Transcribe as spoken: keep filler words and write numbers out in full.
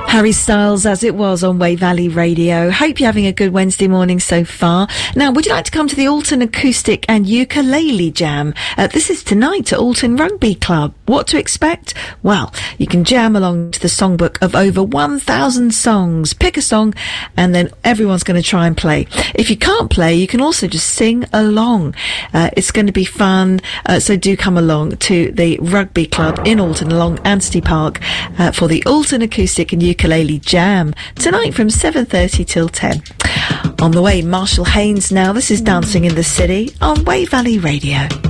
Harry Styles, As It Was, on Way Valley Radio. Hope you're having a good Wednesday morning so far. Now, would you like to come to the Alton Acoustic and Ukulele Jam? Uh, this is tonight at Alton Rugby Club. What to expect? Well, you can jam along to the songbook of over one thousand songs. Pick a song and then everyone's going to try and play. If you can't play, you can also just sing along. Uh, it's going to be fun, uh, so do come along to the Rugby Club in Alton along Anstey Park uh, for the Alton Acoustic and Ukulele Jam tonight from seven thirty till ten. On the way, Marshall Haynes now. This is Dancing in the City on Way Valley Radio.